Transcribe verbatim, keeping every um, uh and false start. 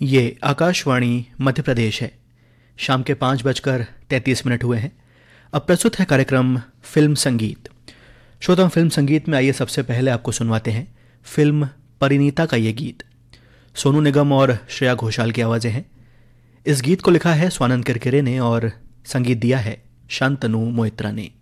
ये आकाशवाणी मध्य प्रदेश है। शाम के पाँच बजकर तैंतीस मिनट हुए हैं। अब प्रस्तुत है कार्यक्रम फिल्म संगीत। श्रोताओं, फिल्म संगीत में आइए सबसे पहले आपको सुनवाते हैं फिल्म परिणीता का ये गीत। सोनू निगम और श्रेया घोषाल की आवाज़ें हैं। इस गीत को लिखा है स्वानंद किरकिरे ने और संगीत दिया है शांतनु मोहित्रा ने।